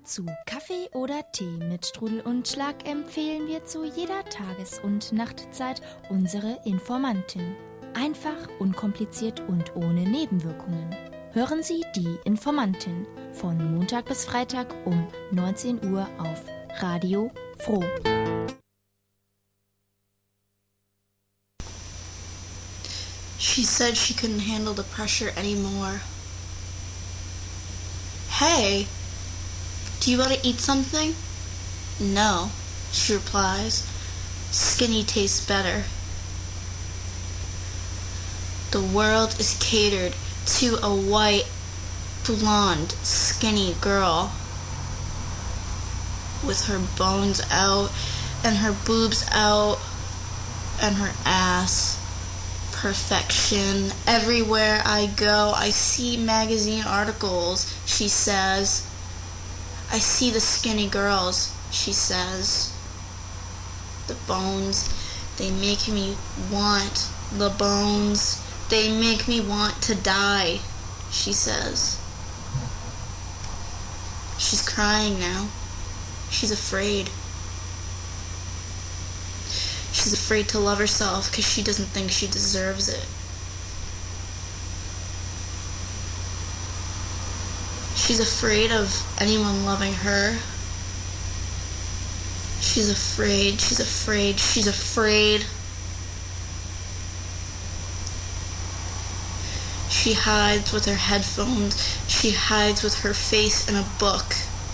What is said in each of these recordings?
Zu Kaffee oder Tee mit Strudel und Schlag empfehlen wir zu jeder Tages- und Nachtzeit unsere Informantin. Einfach, unkompliziert und ohne Nebenwirkungen. Hören Sie die Informantin von Montag bis Freitag um 19 Uhr auf Radio Froh. She said she couldn't handle the pressure anymore. Hey, do you want to eat something? No, she replies. Skinny tastes better. The world is catered to a white, blonde, skinny girl with her bones out and her boobs out and her ass. Perfection. Everywhere I go, I see magazine articles, she says. I see the skinny girls, she says. The bones, they make me want the bones. They make me want to die, she says. She's crying now. She's afraid. She's afraid to love herself because she doesn't think she deserves it. She's afraid of anyone loving her. She's afraid, she's afraid, she's afraid. She hides with her headphones. She hides with her face in a book.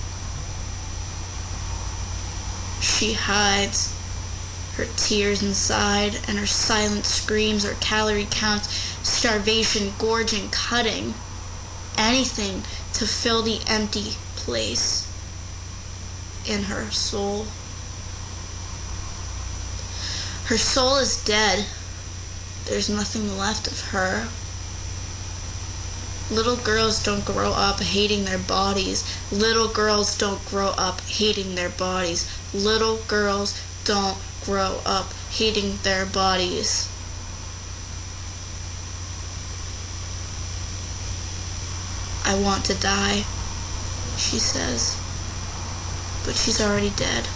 She hides her tears inside, and her silent screams are calorie counts, starvation, gorging, cutting. Anything to fill the empty place in her soul. Her soul is dead. There's nothing left of her. Little girls don't grow up hating their bodies. Little girls don't grow up hating their bodies. Little girls don't grow up hating their bodies. I want to die, she says, but she's already dead.